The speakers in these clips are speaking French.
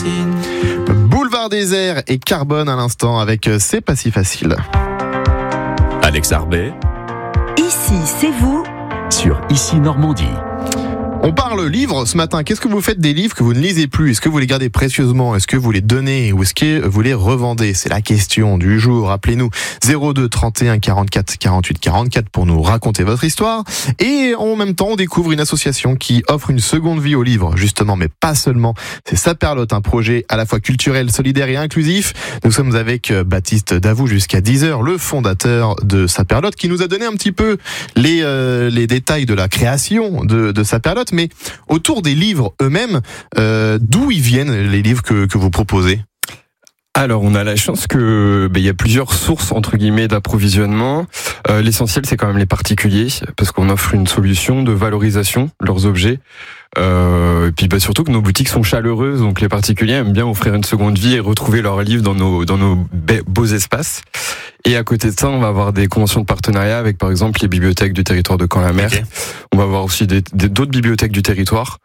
racines. Boulevard Désert et Carbone à l'instant avec C'est pas si facile. Alex Arbet, Ici, c'est vous. sur Ici Normandie. On parle livres ce matin. Qu'est-ce que vous faites des livres que vous ne lisez plus? Est-ce que vous les gardez précieusement? Est-ce que vous les donnez? Ou est-ce que vous les revendez? C'est la question du jour. Appelez-nous 02 31 44 48 44 pour nous raconter votre histoire. Et en même temps, on découvre une association qui offre une seconde vie aux livres, justement, mais pas seulement. C'est Saperlotte, un projet à la fois culturel, solidaire et inclusif. Nous sommes avec Baptiste Davout jusqu'à 10h, le fondateur de Saperlotte, qui nous a donné un petit peu les détails de la création de Saperlotte. Mais autour des livres eux-mêmes, d'où ils viennent les livres que vous proposez? Alors, on a la chance que il y a plusieurs sources entre guillemets d'approvisionnement. L'essentiel, c'est quand même les particuliers, parce qu'on offre une solution de valorisation de leurs objets. Et puis surtout que nos boutiques sont chaleureuses, donc les particuliers aiment bien offrir une seconde vie et retrouver leurs livres dans nos beaux espaces. Et à côté de ça, on va avoir des conventions de partenariat avec, par exemple, les bibliothèques du territoire de Caen-la-Mer. Okay. On va avoir aussi d'autres bibliothèques du territoire.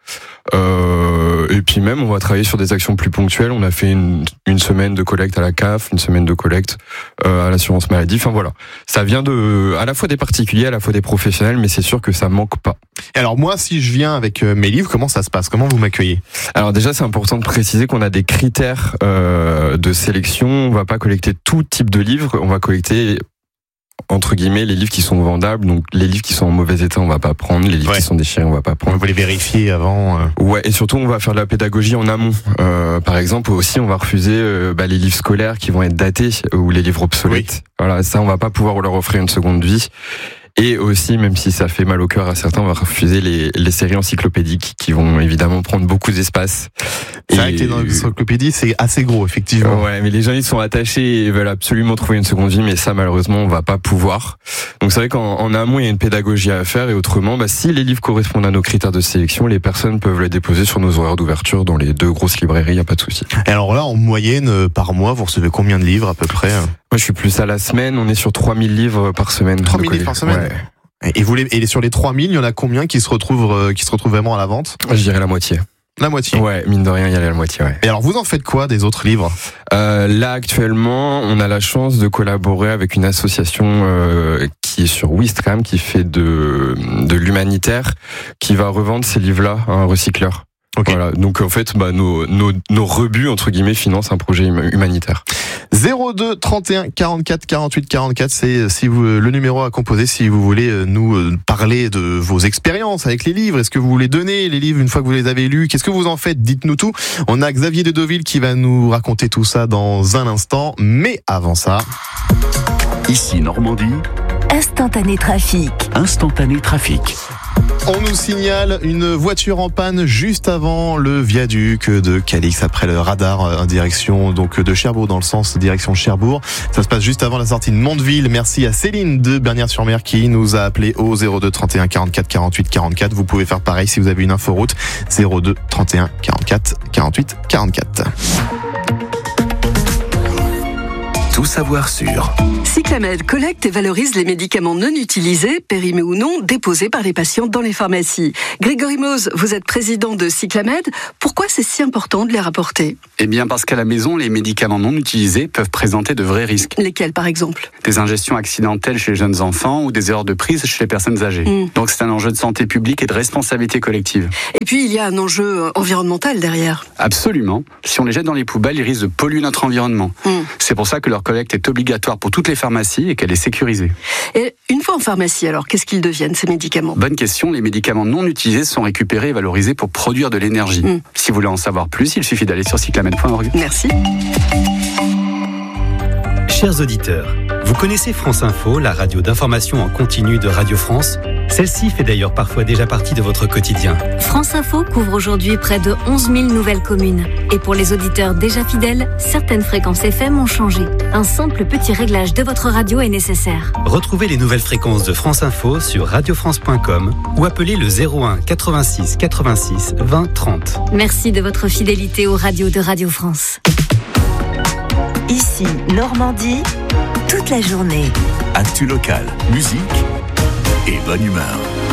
Et puis même, on va travailler sur des actions plus ponctuelles. On a fait une semaine de collecte à la CAF, une semaine de collecte à l'assurance maladie. Enfin voilà, ça vient à la fois des particuliers, à la fois des professionnels, mais c'est sûr que ça manque pas. Et alors moi, si je viens avec mes livres, comment ça se passe? Comment vous m'accueillez? Alors déjà, c'est important de préciser qu'on a des critères de sélection. On va pas collecter tout type de livres. On va collecter entre guillemets les livres qui sont vendables. Donc les livres qui sont en mauvais état, on va pas prendre. Les livres qui sont déchirés, on va pas prendre. On va les vérifier avant. Ouais, et surtout on va faire de la pédagogie en amont. Par exemple, aussi on va refuser les livres scolaires qui vont être datés ou les livres obsolètes. Oui. Voilà, ça on va pas pouvoir leur offrir une seconde vie. Et aussi, même si ça fait mal au cœur à certains, on va refuser les séries encyclopédiques qui vont évidemment prendre beaucoup d'espace. C'est vrai que les encyclopédies, c'est assez gros, effectivement. Ouais, mais les gens, ils sont attachés et veulent absolument trouver une seconde vie, mais ça, malheureusement, on va pas pouvoir. Donc c'est vrai qu'en amont, il y a une pédagogie à faire, et autrement, si les livres correspondent à nos critères de sélection, les personnes peuvent les déposer sur nos horaires d'ouverture dans les 2 grosses librairies, y a pas de souci. Et alors là, en moyenne, par mois, vous recevez combien de livres à peu près? Moi, je suis plus à la semaine, on est sur 3000 livres par semaine. 3000 livres par semaine? Ouais. Et sur les 3000, il y en a combien qui se retrouvent vraiment à la vente? Je dirais la moitié. La moitié? Ouais, mine de rien, il y a la moitié, ouais. Et alors, vous en faites quoi des autres livres? Là, actuellement, on a la chance de collaborer avec une association qui est sur Ouistreham, qui fait de l'humanitaire, qui va revendre ces livres-là à un recycleur. Okay. Voilà. Donc en fait, nos rebuts entre guillemets financent un projet humanitaire. 02 31 44 48 44, c'est le numéro à composer si vous voulez nous parler de vos expériences avec les livres. Est-ce que vous voulez donner les livres une fois que vous les avez lus? Qu'est-ce que vous en faites? Dites-nous tout. On a Xavier de Deauville qui va nous raconter tout ça dans un instant. Mais avant ça, Ici Normandie. Instantané trafic. Instantané trafic. On nous signale une voiture en panne juste avant le viaduc de Calix, après le radar en direction donc de Cherbourg, dans le sens direction Cherbourg. Ça se passe juste avant la sortie de Mondeville. Merci à Céline de Bernières-sur-Mer qui nous a appelé au 02 31 44 48 44. Vous pouvez faire pareil si vous avez une inforoute. 02 31 44 48 44. Tout savoir sur Cyclamed collecte et valorise les médicaments non utilisés, périmés ou non, déposés par les patients dans les pharmacies. Grégory Mose, vous êtes président de Cyclamed. Pourquoi c'est si important de les rapporter? Eh bien parce qu'à la maison, les médicaments non utilisés peuvent présenter de vrais risques. Lesquels par exemple? Des ingestions accidentelles chez les jeunes enfants ou des erreurs de prise chez les personnes âgées. Donc c'est un enjeu de santé publique et de responsabilité collective. Et puis il y a un enjeu environnemental derrière. Absolument. Si on les jette dans les poubelles, ils risquent de polluer notre environnement. C'est pour ça que leur collecte est obligatoire pour toutes les pharmacies et qu'elle est sécurisée. Et une fois en pharmacie, alors, qu'est-ce qu'ils deviennent, ces médicaments? Bonne question. Les médicaments non utilisés sont récupérés et valorisés pour produire de l'énergie. Si vous voulez en savoir plus, il suffit d'aller sur cyclamed.org. Merci. Chers auditeurs, vous connaissez France Info, la radio d'information en continu de Radio France? Celle-ci fait d'ailleurs parfois déjà partie de votre quotidien. France Info couvre aujourd'hui près de 11 000 nouvelles communes. Et pour les auditeurs déjà fidèles, certaines fréquences FM ont changé. Un simple petit réglage de votre radio est nécessaire. Retrouvez les nouvelles fréquences de France Info sur radiofrance.com ou appelez le 01 86 86 20 30. Merci de votre fidélité aux radios de Radio France. Ici, Normandie, toute la journée. Actu local, musique et bonne humeur.